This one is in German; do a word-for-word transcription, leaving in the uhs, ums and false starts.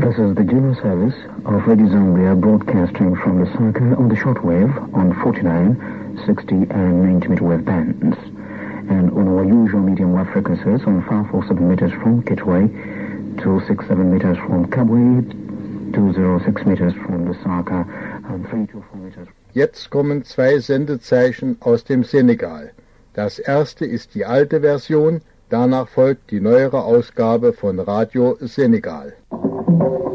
This is the Juno service of Radio Zambia broadcasting from Lusaka on the shortwave on forty-nine, sixty and ninety meter wave bands, and on our usual medium wave frequencies on five four seven meters from Kitwe, two six seven meters from Kabwe, two oh six meters from Lusaka, and three two four meters. Jetzt kommen zwei Sendezeichen aus dem Senegal. Das erste ist die alte Version, danach folgt die neuere Ausgabe von Radio Senegal.